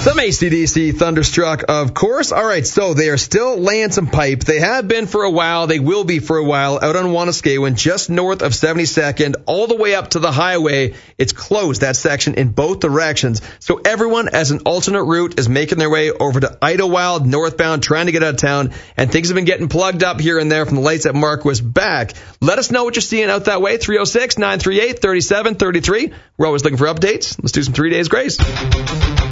Some AC/DC Thunderstruck, of course. All right, so they are still laying some pipe. They have been for a while. They will be for a while out on Wanaskewin, just north of 72nd, all the way up to the highway. It's closed, that section, in both directions. So everyone, as an alternate route, is making their way over to Idlewild, northbound, trying to get out of town. And things have been getting plugged up here and there from the lights at Marquis back. Let us know what you're seeing out that way. 306-938-3733. We're always looking for updates. Let's do some 3 days grace.